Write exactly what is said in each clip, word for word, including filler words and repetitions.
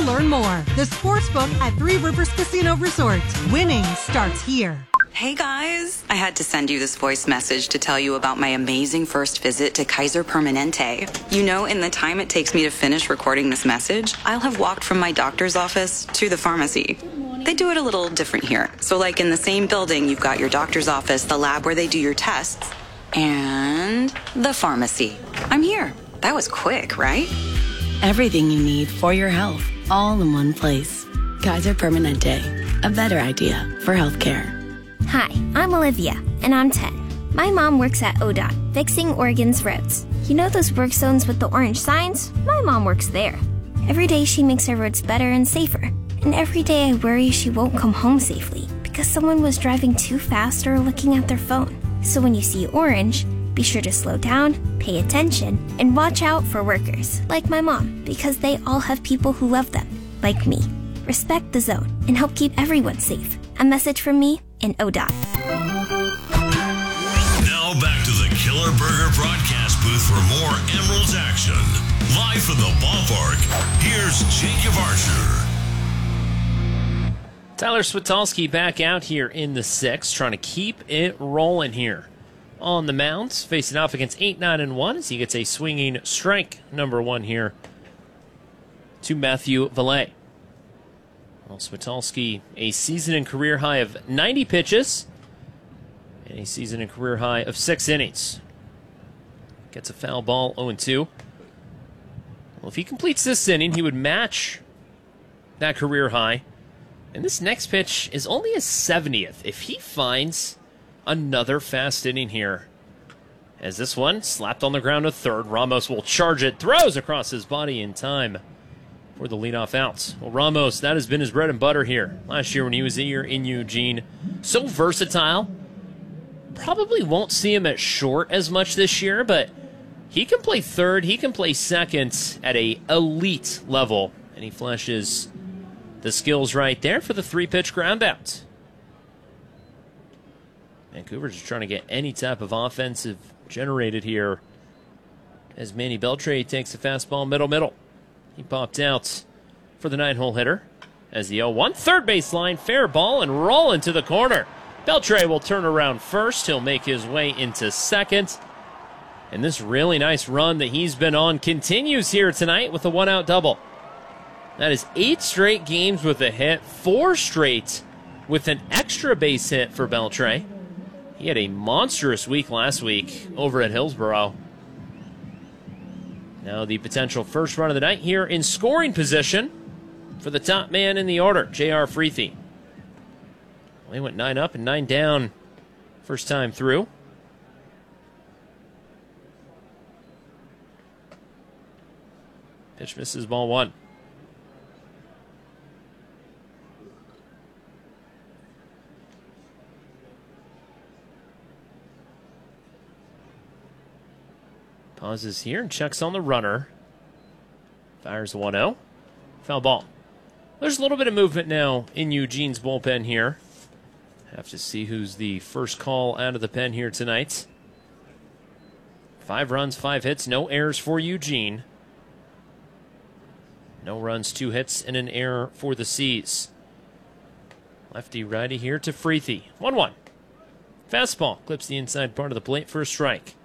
learn more. The Sportsbook at Three Rivers Casino Resort. Winning starts here. Hey guys, I had to send you this voice message to tell you about my amazing first visit to Kaiser Permanente. You know, in the time it takes me to finish recording this message, I'll have walked from my doctor's office to the pharmacy. They do it a little different here. So like in the same building, you've got your doctor's office, the lab where they do your tests, and the pharmacy. I'm here. That was quick, right? Everything you need for your health, all in one place. Kaiser Permanente, a better idea for healthcare. Hi, I'm Olivia, and I'm ten. My mom works at O D O T, fixing Oregon's roads. You know those work zones with the orange signs? My mom works there. Every day she makes our roads better and safer. And every day I worry she won't come home safely because someone was driving too fast or looking at their phone. So when you see orange, be sure to slow down, pay attention, and watch out for workers, like my mom, because they all have people who love them, like me. Respect the zone and help keep everyone safe. A message from me and O D O T. Now back to the Killer Burger broadcast booth for more Emeralds action. Live from the ballpark, here's Jacob Archer. Tyler Switolski back out here in the sixth, trying to keep it rolling here on the mound, facing off against eight nine and one as he gets a swinging strike number one here to Matthew Valet. Well, Switolski, a season and career high of ninety pitches and a season and career high of six innings. Gets a foul ball, oh and two. Well, if he completes this inning, he would match that career high. And this next pitch is only his seventieth. If he finds another fast inning here, as this one slapped on the ground to third, Ramos will charge it, throws across his body in time for the leadoff out. Well, Ramos, that has been his bread and butter here. Last year when he was here in Eugene, so versatile. Probably won't see him at short as much this year, but he can play third, he can play second at a elite level, and he flashes the skills right there for the three-pitch ground out. Vancouver just trying to get any type of offensive generated here as Manny Beltre takes a fastball middle-middle. He popped out for the nine-hole hitter as the oh one. Third baseline, fair ball, and roll into the corner. Beltre will turn around first. He'll make his way into second. And this really nice run that he's been on continues here tonight with a one-out double. That is eight straight games with a hit, four straight with an extra base hit for Beltre. He had a monstrous week last week over at Hillsborough. Now the potential first run of the night here in scoring position for the top man in the order, J R. Freethy. Well, he went nine up and nine down first time through. Pitch misses, ball one. Pauses here and checks on the runner. Fires one oh. Foul ball. There's a little bit of movement now in Eugene's bullpen here. Have to see who's the first call out of the pen here tonight. Five runs, five hits, no errors for Eugene. No runs, two hits, and an error for the C's. Lefty righty here to Freethy. one one. Fastball clips the inside part of the plate for a strike.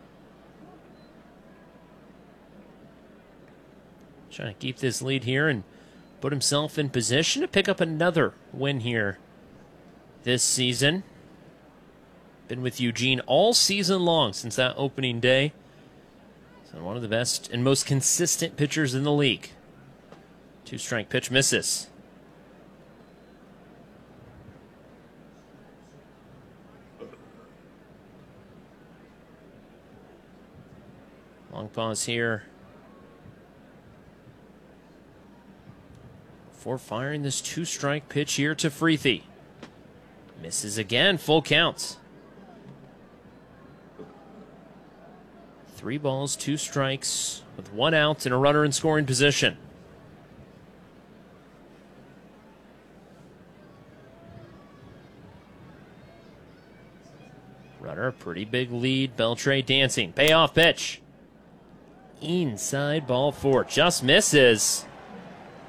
Trying to keep this lead here and put himself in position to pick up another win here this season. Been with Eugene all season long since that opening day. So one of the best and most consistent pitchers in the league. Two-strike pitch misses. Long pause here. For firing this two-strike pitch here to Freethy. Misses again, full count. Three balls, two strikes, with one out and a runner in scoring position. Runner, pretty big lead. Beltre dancing. Payoff pitch. Inside ball four. Just misses.